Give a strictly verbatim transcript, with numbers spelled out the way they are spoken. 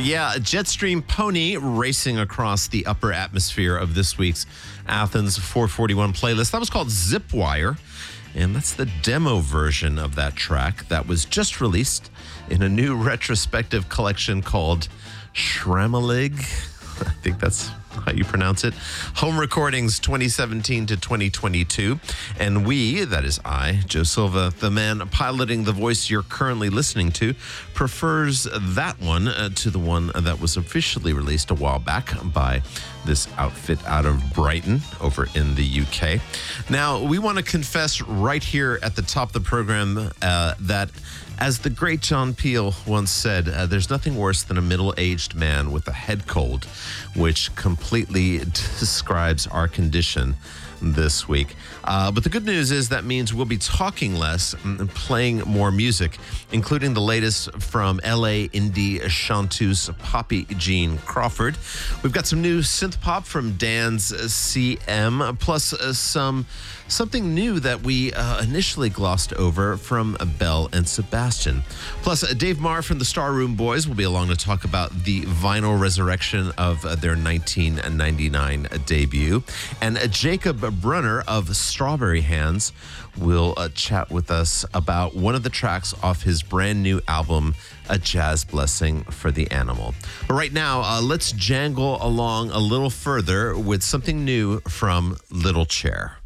Yeah, a Jetstream pony racing across the upper atmosphere of this week's Athens four forty-one playlist. That was called Zipwire, and that's the demo version of that track that was just released in a new retrospective collection called Shramelig. I think that's how you pronounce it. Home Recordings twenty seventeen to twenty twenty-two. And we, that is I, Joe Silva, the man piloting the voice you're currently listening to, prefers that one uh, to the one that was officially released a while back by this outfit out of Brighton over in the U K. Now, we want to confess right here at the top of the program uh, that as the great John Peel once said, uh, there's nothing worse than a middle-aged man with a head cold, which completely describes our condition this week. Uh, but the good news is that means we'll be talking less and playing more music, including the latest from L A indie chanteuse Poppy Jean Crawford. We've got some new synth pop from Dan's C M, plus uh, some something new that we uh, initially glossed over from Belle and Sebastian. Plus, uh, Dave Marr from the Star Room Boys will be along to talk about the vinyl resurrection of uh, their nineteen ninety-nine debut. And uh, Jacob Brunner of Strawberry Hands will uh, chat with us about one of the tracks off his brand new album, A Jazz Blessing for the Animal. But right now, uh, let's jangle along a little further with something new from Little Chair.